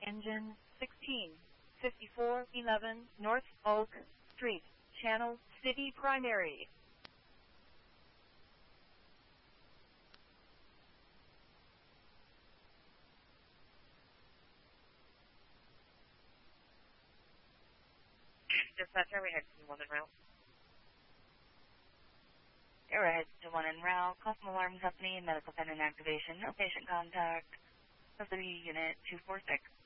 engine 165411 North Oak Street, Channel City Primary. Dispatcher, we have one en route. Arrowhead to 1 en route, call from alarm company, medical pendant activation, no patient contact, facility unit 246.